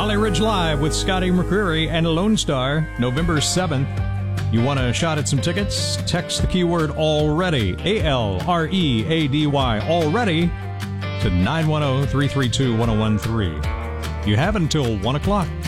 Valley Ridge Live with Scotty McCreery and Lone Star, November 7th. You want a shot at some tickets? Text the keyword ALREADY, ALREADY, already, to 910-332-1013. You have until 1 o'clock.